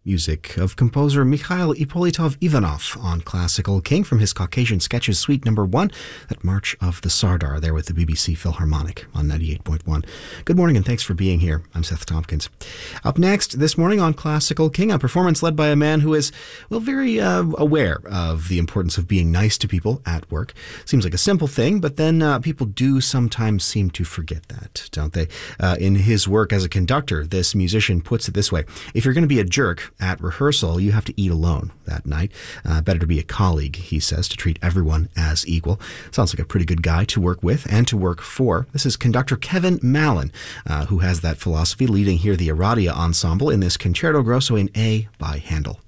Music of composer Mikhail Ippolitov Ivanov on Classical King from his Caucasian Sketches Suite No. 1, that March of the Sardar there with the BBC Philharmonic on 98.1. Good morning and thanks for being here. I'm Seth Tompkins. Up next this morning on Classical King, a performance led by a man who is, very aware of the importance of being nice to people at work. Seems like a simple thing, but then people do sometimes seem to forget that, don't they? In his work as a conductor, this musician puts it this way: if you're going to be a jerk at rehearsal, you have to eat alone that night. Better to be a colleague, he says, to treat everyone as equal. Sounds like a pretty good guy to work with and to work for. This is conductor Kevin Mallon, who has that philosophy, leading here the Aradia Ensemble in this Concerto Grosso in A by Handel.